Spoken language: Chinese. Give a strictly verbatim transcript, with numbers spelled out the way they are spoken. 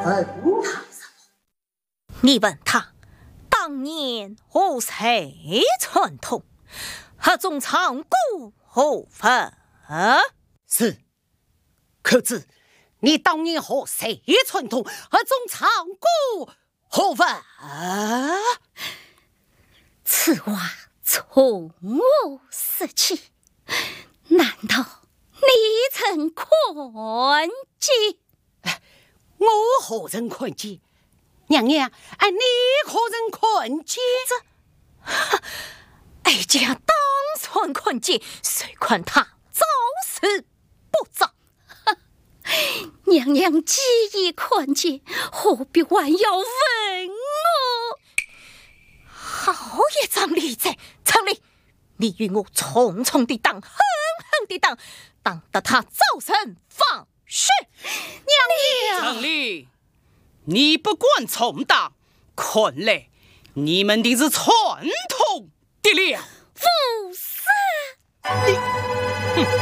问他什么？ 你问他当年何谁传统，和中长谷何分？ 是，可知你当年和谁传统，和中长谷何分？ 此话从我说起，难道你曾困记？ 我何曾困记？娘娘，哎，你何曾困记？ 这，哀家当然困记，谁管他早死不早？ 娘娘既已困记，何必还要问我？ 好一张理贼！常理，你与我重重的当，狠狠的当，当得他早生放血。 娘娘， 常理，你不管重当，看来你们的是传统的了。